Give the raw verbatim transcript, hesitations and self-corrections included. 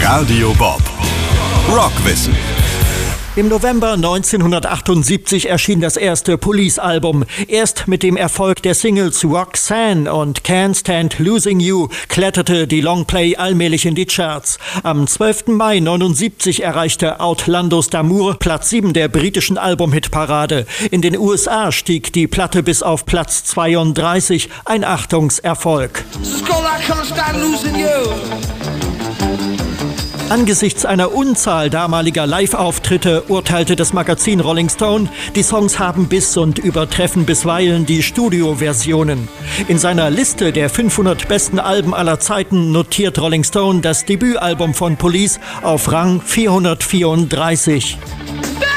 Radio Bob Rockwissen. Im November neunzehnhundertachtundsiebzig erschien das erste Police-Album. Erst mit dem Erfolg der Singles Roxanne und Can't Stand Losing You kletterte die Longplay allmählich in die Charts. Am zwölften Mai neunundsiebzig erreichte Outlandos d'Amour Platz sieben der britischen Album-Hitparade. In den U S A stieg die Platte bis auf Platz zweiunddreißig, ein Achtungserfolg. Angesichts einer Unzahl damaliger Live-Auftritte urteilte das Magazin Rolling Stone, die Songs haben Biss und übertreffen bisweilen die Studioversionen. In seiner Liste der fünfhundert besten Alben aller Zeiten notiert Rolling Stone das Debütalbum von Police auf Rang vierhundertvierunddreißig.